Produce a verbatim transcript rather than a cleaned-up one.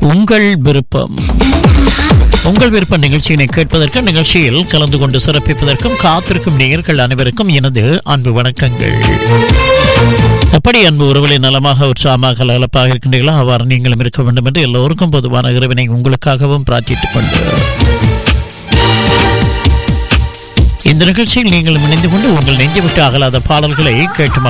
உங்கள் விருப்பம். உங்கள் விருப்ப நிகழ்ச்சியினை கேட்பதற்கு, நிகழ்ச்சியில் கலந்து கொண்டு சிறப்பிப்பதற்கும் காத்திருக்கும் நேயர்கள் அனைவருக்கும் எனது அன்பு வணக்கங்கள். எப்படி அன்பு உறவுகளை நலமாக உற்சாகமாக கலகலப்பாக இருக்கின்றீர்களோ அவ்வாறு நீங்களும் இருக்க வேண்டும் என்று எல்லோருக்கும் பொதுவான இறைவனை உங்களுக்காகவும் பிரார்த்தித்துக் கொண்டு இந்த நிகழ்ச்சியில் நீங்களும் இணைந்து கொண்டு உங்கள் நெஞ்சு விட்டு அகலாத பாடல்களை கேட்டு